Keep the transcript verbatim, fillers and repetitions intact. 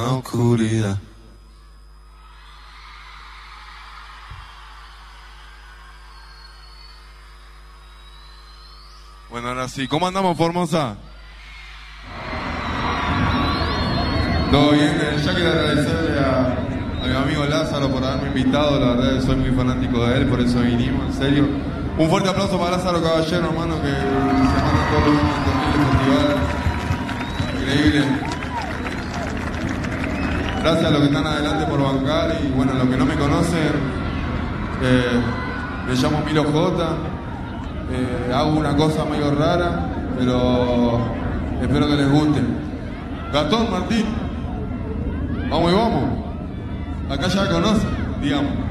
Oscuridad. Bueno, ahora sí, ¿cómo andamos, Formosa? Todo bien, eh, ya quiero agradecerle a, a mi amigo Lázaro por haberme invitado, la verdad que soy muy fanático de él, por eso vinimos, en serio. Un fuerte aplauso para Lázaro Caballero, hermano, que se manda todos los años en el festival. Increíble. Gracias a los que están adelante por bancar y bueno, a los que no me conocen, eh, me llamo Milo J, eh, hago una cosa medio rara, pero espero que les guste. Gastón, Martín, vamos y vamos, acá ya conocen, digamos.